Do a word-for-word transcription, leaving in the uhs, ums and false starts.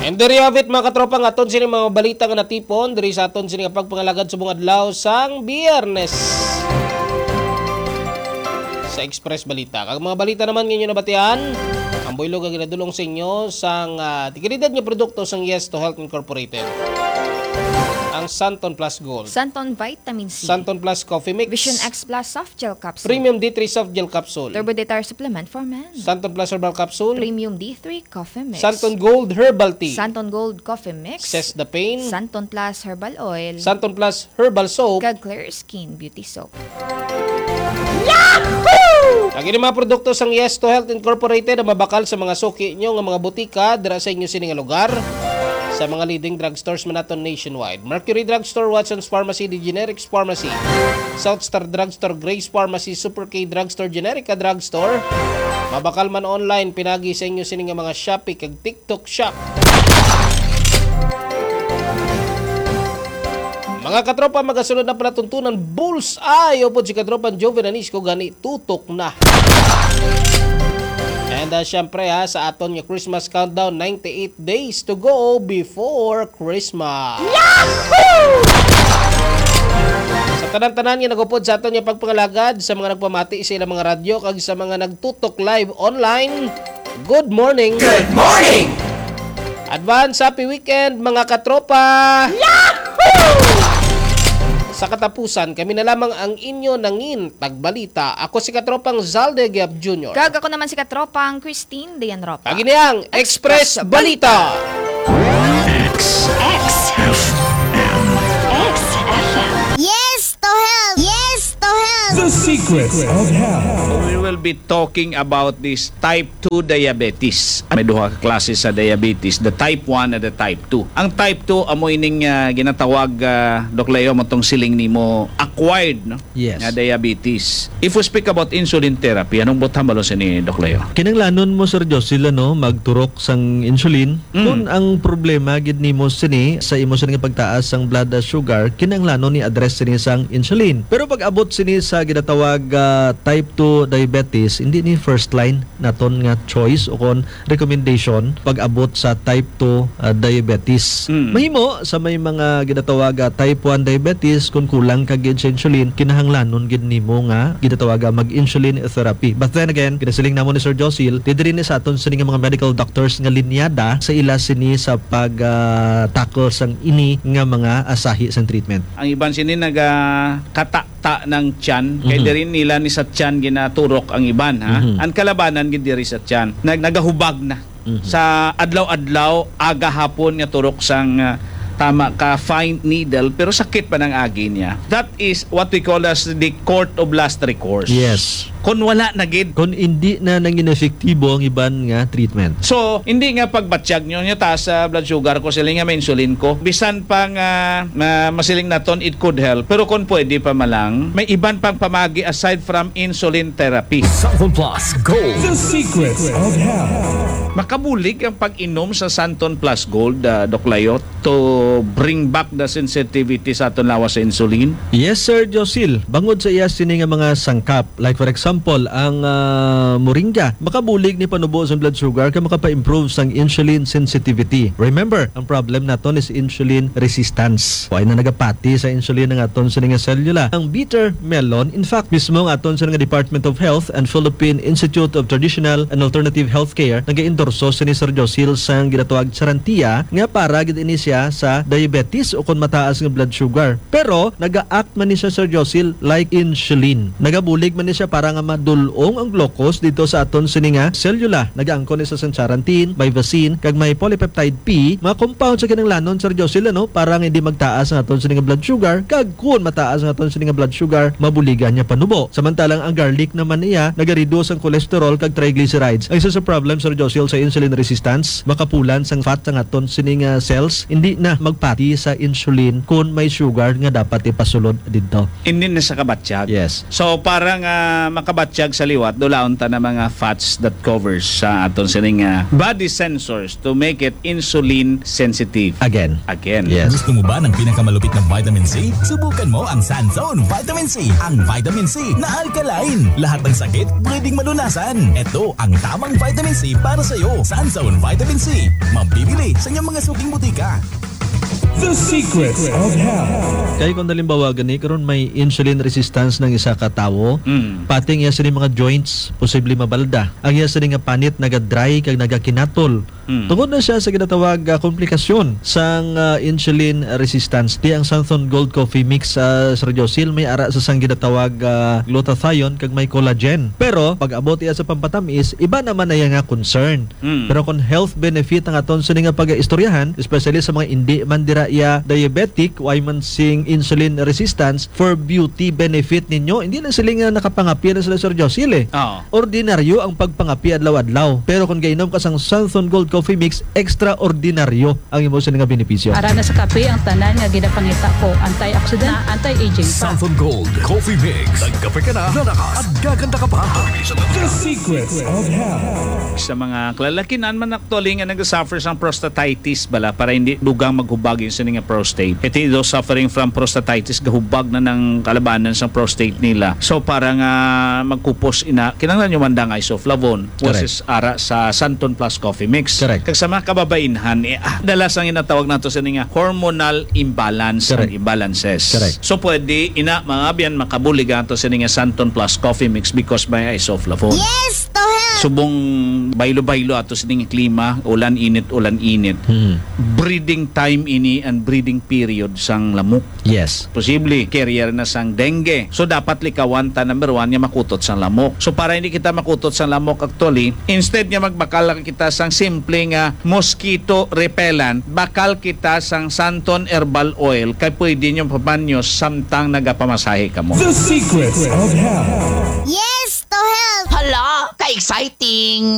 And there you have it mga katropa, nga aton sini mga balita nga natipon diri sa aton sini nga pagpangalagad subong adlaw sang Biyernes sa Express Balita. Kag mga balita naman nginyo nabatian, ang buylog nga ginadulong sa inyo sang uh, tigilidad nga produkto sang Yes to Health Incorporated. Ang Santon Plus Gold, Santon Vitamin C, Santon Plus Coffee Mix, Vision X Plus Soft Gel Capsule, Premium D three Soft Gel Capsule, Turbo Detar Supplement for Men, Santon Plus Herbal Capsule, Premium D three Coffee Mix, Santon Gold Herbal Tea, Santon Gold Coffee Mix, Cess the Pain, Santon Plus Herbal Oil, Santon Plus Herbal Soap, kag Clear Skin Beauty Soap. Yahoo! Ang inyong mga produkto sang Yes to Health Incorporated na mabakal sa mga suki nyo ng mga butika dira sa inyo sining nga lugar sa mga leading drugstores manaton nationwide. Mercury Drugstore, Watson's Pharmacy, The Generics Pharmacy, Southstar Drugstore, Grace Pharmacy, Super K Drugstore, Generica Drugstore. Mabakal man online pinagi sa inyo sining nga mga Shopee kag TikTok Shop. Mga katropa, magasunod na palatuntunan Bullseye o po si katropan Joven Anisco gani tutok na. And uh, syempre ha, sa aton yung Christmas countdown, ninety-eight days to go before Christmas. Yahoo! Sa tanan-tanan yung nagupod sa aton yung pagpangalagad, sa mga nagpamati sa ilang mga radyo, kag sa mga nagtutok live online, good morning! Good morning! Advance happy weekend mga katropa! Yahoo! Sa katapusan, kami na lamang ang inyo nangin tagbalita. Ako si katropang Zalde Gab Junior Kag ako naman si katropang Christine Dayan Ropa. Pagi niyang Express Balita. X X F M. X F M. Yes to health. Yes to health. The secrets of health. We will be talking about this type two diabetes. May duha ka klase sa diabetes, the type one and the type two. Ang type two amoy ning uh, ginatawag uh, Doc Leo motong siling nimo acquired no? Yes. Nga diabetes. If we speak about insulin therapy, anong butang malo sa ni Doc Leo? Kinanglanon mo Sir Josil no magturok sang insulin Mm. kung ang problema gid nimo sini sa imo sini nga pagtaas sang blood sugar kinanglanon ni address sini sang insulin. Pero pag abot sini sa ginatawag uh, type two diabetes, hindi ni first line naton nga choice o kon recommendation pag abot sa type two uh, diabetes. Mm. Mahimo sa may mga ginatawag uh, type one diabetes kung kulang ka gid sa insulin kinahanglanon gid nimo nga ginatawag uh, mag-insulin therapy. But then again, kinasiling namo ni Sir Josil, didiri ni sa aton sini nga mga medical doctors nga linyada sa ila sini sa pag uh, tackle sang ini nga mga asahi sang treatment. Ang iban sini naga katakta ng tiyan, kay Mhm. diri nila ni sa tiyan ginaturok ang iban ha. Mhm. Ang kalabanan gid diri sa tiyan. Nag nagahubag na. Mhm. Sa adlaw-adlaw aga hapon nga turok sang uh, tama ka fine needle pero sakit pa ng agi niya. That is what we call as the court of last recourse. Yes. Kung wala na gid. Kung hindi na nangin efektibo ang iban nga treatment. So, hindi nga pagbatsyag nyo niya taas sa blood sugar ko, siling nga may insulin ko. Bisan pang uh, uh, masiling naton, it could help. Pero kung pwede pa malang, may iban pang pamagi aside from insulin therapy. Santon Plus Gold. The secrets of health. Makabulig ang pag-inom sa Santon Plus Gold, uh, Doc Layo, to bring back the sensitivity sa aton lawas sa insulin. Yes, Sir Josil. Bangod sa iya sini nga mga sangkap, like for example, ang uh, moringa, makabulig ni panubo sa blood sugar kaya makapa-improve sang insulin sensitivity. Remember, ang problem naton is insulin resistance. O ay na nagapati sa insulin ng aton sini nga selula. Ang bitter melon, in fact, mismo ang aton sini nga Department of Health and Philippine Institute of Traditional and Alternative Healthcare nag-endorso sini Sir Josil sang ginatawag sarantiya nga para gid ini siya sa diabetes o kung mataas nga blood sugar. Pero naga-act man ni siya Sir Josil like insulin. Nagabulig man ni siya para nga madulong ang glucose dito sa aton sini nga selula. Nagaangkon ni sa sancharantin, bivacin, kag may polypeptide P, mga compound sa kinanglanon Sir Josil ano para nga hindi magtaas ang aton sini nga blood sugar kag kun mataas ang aton sini nga blood sugar mabuligan niya panubo. Samantalang ang garlic naman niya nagareduce ang cholesterol kag triglycerides. Ang isa sa problem Sir Josil sa insulin resistance, makapulan sang fat sa aton sini nga cells hindi na magpati sa insulin kung may sugar nga dapat ipasulod dito. Hindi na sa kabatsyag. Yes. So, parang uh, makabatsyag sa liwat, dulaon ta na mga fats that covers sa aton sining uh, body sensors to make it insulin sensitive. Again. Again. Yes. Gusto mo ba ng pinakamalupit na vitamin C? Subukan mo ang Sunzone Vitamin C. Ang vitamin C na alkaline. Lahat ng sakit pwedeng malunasan. Ito ang tamang vitamin C para sa iyo. Sunzone Vitamin C. Mabibili sa inyong mga suking butika. The secrets of health. Kaya kung dalimbawa gani karon may insulin resistance ng isa ka tawo, Mm. pating iya sini mga joints posible mabalda. Ang iya sini nga panit naga-dry kag nagakinatol. Mm. Tungod na siya sa ginatawag uh, komplikasyon sang uh, insulin resistance. Di ang Santon Gold Coffee Mix sa uh, Sardiosil may ara sa sang ginatawag uh, glutathione kag may collagen. Pero pag abot iya sa pampatamis, iba naman na iya nga concern. Mm. Pero kung health benefit ang aton sini nga pag-istoryahan, especially sa mga hindi man dira iya diabetic, why man sing insulin resistance for beauty benefit ninyo, hindi na sila nga nakapangapi na sila Sir Josil eh. Oo. Ordinaryo ang pagpangapi adlaw-adlaw. Pero kung gainom ka sang Santon Gold Coffee Mix, extraordinaryo ang imo sila nga benepisyo. Ara na sa kape ang tanan nga ginapangita ko, antioxidant, anti-aging pa. Santon Gold Coffee Mix. Nagkape ka na, lalakas at gaganda ka pa. The secrets of health. Sa mga kalalakinan man actually nga nag-suffer sa prostatitis bala para hindi dugang maghubag yung sining nga prostate. Ito those suffering from prostatitis gahubag na ng kalabanan sa prostate nila. So para nga magkupos ina kinahanglan yung mandang isoflavone versus ara sa Santon Plus Coffee Mix. Correct. Kag sa mga kababainhan eh, ah, dalas ang inatawag nato sa nga hormonal imbalance Correct. and imbalances. Correct. So pwede ina mga biyan makabulig ato sa nga Santon Plus Coffee Mix because may isoflavone. Yes to health. Subong baylo-baylo ato sa nga klima, ulan init, ulan init. Hmm. Breeding time ini and breeding period sang lamok. Yes. Posible carrier na sang dengue. So dapat likawan ta number one nga makutot sang lamok. So para hindi kita makutot sang lamok actually, instead nga magbakal lang kita sang simple nga mosquito repellent, bakal kita sang Santon Herbal Oil kay pwede nyo papanyo samtang nagapamasahe ka mo. The secrets of health. Yes to health. Hala, ka-exciting!